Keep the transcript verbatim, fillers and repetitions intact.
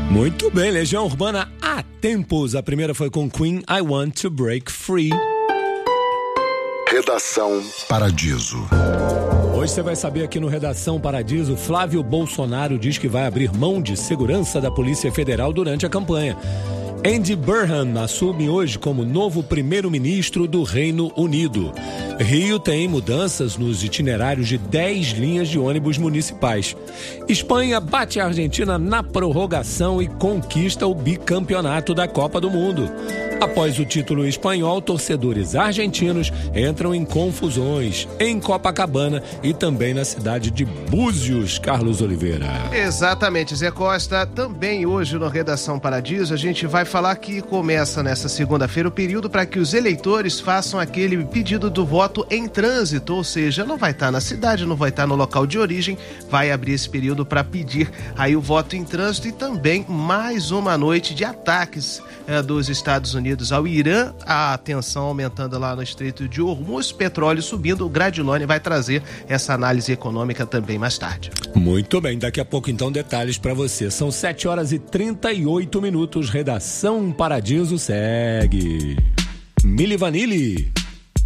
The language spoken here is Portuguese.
Muito bem, Legião Urbana há tempos. A primeira foi com Queen, I Want to Break Free. Redação Paradiso. Hoje você vai saber aqui no Redação Paradiso, Flávio Bolsonaro diz que vai abrir mão de segurança da Polícia Federal durante a campanha. Andy Burnham assume hoje como novo primeiro-ministro do Reino Unido. Rio tem mudanças nos itinerários de dez linhas de ônibus municipais. Espanha bate a Argentina na prorrogação e conquista o bicampeonato da Copa do Mundo. Após o título espanhol, torcedores argentinos entram em confusões em Copacabana e também na cidade de Búzios. Carlos Oliveira. Exatamente, Zé Costa. Também hoje no Redação Paradiso a gente vai falar que começa nessa segunda-feira o período para que os eleitores façam aquele pedido do voto em trânsito, ou seja, não vai estar na cidade, não vai estar no local de origem, vai abrir esse período para pedir aí o voto em trânsito e também mais uma noite de ataques eh, dos Estados Unidos ao Irã, a tensão aumentando lá no Estreito de Hormuz, petróleo subindo. O Gradilone vai trazer essa análise econômica também mais tarde. Muito bem, daqui a pouco então detalhes para você. São sete horas e trinta e oito minutos. Redação Paradiso segue. Milli Vanilli.